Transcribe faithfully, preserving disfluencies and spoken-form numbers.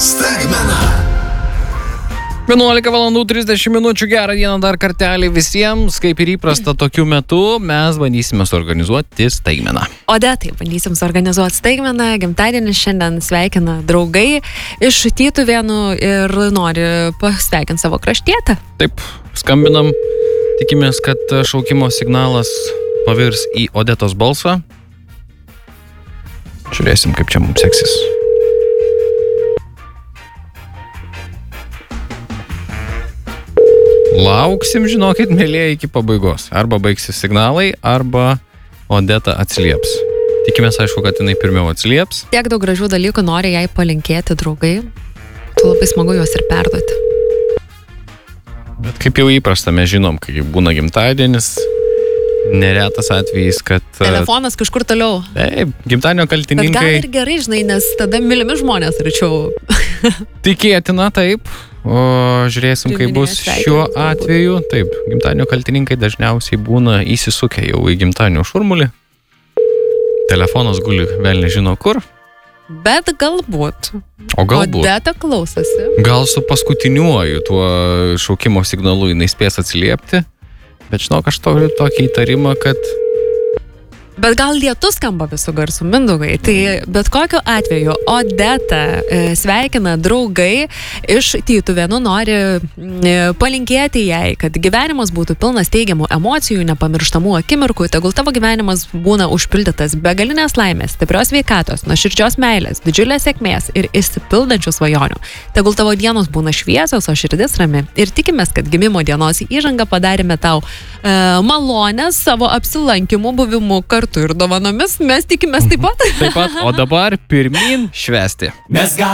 Staigmena. vienuolika valandų trisdešimt minučių, gerą dieną dar kartelį visiems. Kaip ir įprasta tokiu metu, mes bandysime suorganizuoti staigmeną. Odetai, bandysim suorganizuoti staigmeną. Gimtadienis šiandien sveikina draugai iš Tytuvėnų ir nori pasveikinti savo kraštietę. Taip, skambinam. Tikimės, kad šaukimo signalas pavirs į Odetos balsą. Žiūrėsim, kaip čia mums seksis. Lauksim, žinokit, mėlėjai, iki pabaigos. Arba baigsis signalai, arba Odeta atsilieps. Tikimės, aišku, kad jinai pirmiau atsilieps. Tiek daug gražių dalykų nori jai palinkėti draugai. Tu labai smagu juos ir perduoti. Bet kaip jau įprasta, mes žinom, kai būna gimtadienis, neretas atvejis, kad... Telefonas kažkur toliau. Taip, gimtadienio kaltininkai... Bet gal ir gerai, žinai, nes tada mylimi žmonės arčiau. Tikėtina, taip. O žiūrėsim, kaip bus šiuo atveju. Taip, gimtadienio kaltininkai dažniausiai būna įsisukę jau į gimtadienio šurmulį. Telefonas guli vėl nežino kur. Bet galbūt. O galbūt. Odeta klausosi. Gal su paskutiniuoju tuo šaukimo signalu jinai spės atsiliepti. Bet žinok, aš turiu tokį įtarimą, kad... Bet gal lietus skamba visų garsų, Mindaugai. Tai bet kokiu atveju Odeta e, sveikina draugai iš Tytuvėnų, nori e, palinkėti jai, kad gyvenimas būtų pilnas teigiamų emocijų, nepamirštamų akimirkų, tegul tavo gyvenimas būna užpildytas begalinės laimės, stiprios sveikatos, nuoširdžios meilės, didžiulės sėkmės ir išsipildančių svajonių. Tegul tavo dienos būna šviesios, o širdis rami. Ir tikimės, kad gimimo dienos įžangą padarėme tau e, malonę savo apsilankimu, buvimu kartu ir dovanomis. Mes tikimės taip pat. Taip pat, o dabar pirmyn švęsti.